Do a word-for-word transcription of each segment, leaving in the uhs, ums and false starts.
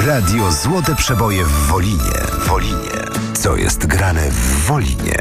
Radio Złote Przeboje w Wolinie. Wolinie. Co jest grane w Wolinie?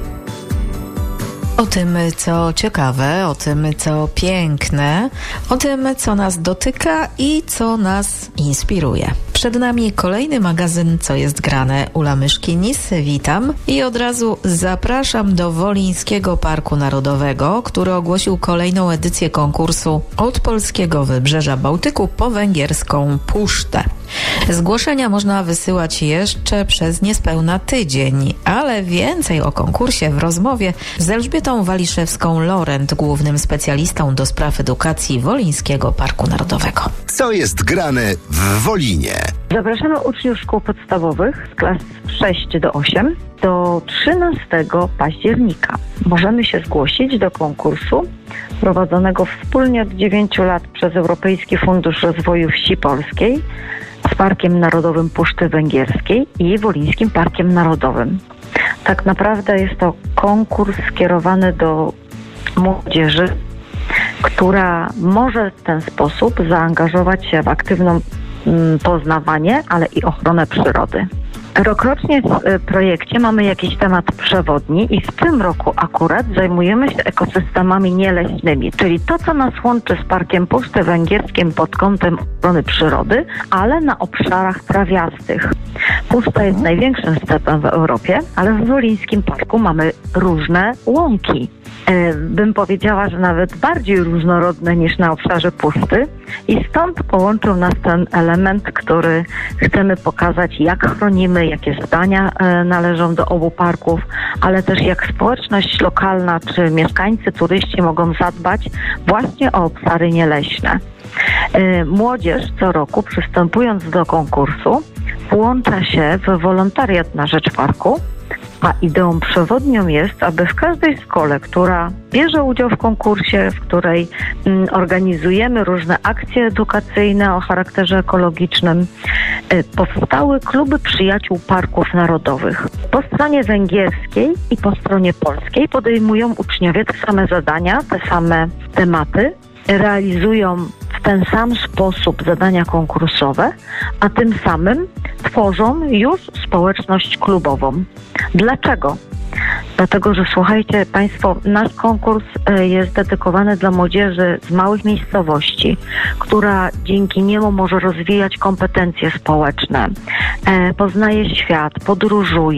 O tym, co ciekawe, o tym, co piękne, o tym, co nas dotyka i co nas inspiruje. Przed nami kolejny magazyn Co jest grane. Ula Myszkinis, witam i od razu zapraszam do Wolińskiego Parku Narodowego, który ogłosił kolejną edycję konkursu Od polskiego wybrzeża Bałtyku po węgierską Pusztę. Zgłoszenia można wysyłać jeszcze przez niespełna tydzień, ale więcej o konkursie w rozmowie z Elżbietą Waliszewską-Lorent, głównym specjalistą do spraw edukacji Wolińskiego Parku Narodowego. Co jest grane w Wolinie? Zapraszamy uczniów szkół podstawowych z klas sześć do osiem do trzynastego października. Możemy się zgłosić do konkursu prowadzonego wspólnie od dziewięciu lat przez Europejski Fundusz Rozwoju Wsi Polskiej z Parkiem Narodowym Puszczy Węgierskiej i Wolińskim Parkiem Narodowym. Tak naprawdę jest to konkurs skierowany do młodzieży, która może w ten sposób zaangażować się w aktywną poznawanie, ale i ochronę przyrody. Rokrocznie w projekcie mamy jakiś temat przewodni i w tym roku akurat zajmujemy się ekosystemami nieleśnymi, czyli to, co nas łączy z Parkiem Puszczy Węgierskim pod kątem ochrony przyrody, ale na obszarach trawiastych. Puszcza jest największym stepem w Europie, ale w Wolińskim Parku mamy różne łąki. E, bym powiedziała, że nawet bardziej różnorodne niż na obszarze puszczy i stąd połączył nas ten element, który chcemy pokazać, jak chronimy, jakie zadania e, należą do obu parków, ale też jak społeczność lokalna czy mieszkańcy, turyści mogą zadbać właśnie o obszary nieleśne. E, młodzież co roku, przystępując do konkursu, włącza się w wolontariat na rzecz parku, a ideą przewodnią jest, aby w każdej szkole, która bierze udział w konkursie, w której mm, organizujemy różne akcje edukacyjne o charakterze ekologicznym, y, powstały kluby przyjaciół parków narodowych. Po stronie węgierskiej i po stronie polskiej podejmują uczniowie te same zadania, te same tematy, realizują w ten sam sposób zadania konkursowe, a tym samym tworzą już społeczność klubową. Dlaczego? Dlatego, że słuchajcie Państwo, nasz konkurs jest dedykowany dla młodzieży z małych miejscowości, która dzięki niemu może rozwijać kompetencje społeczne, poznaje świat, podróżuje.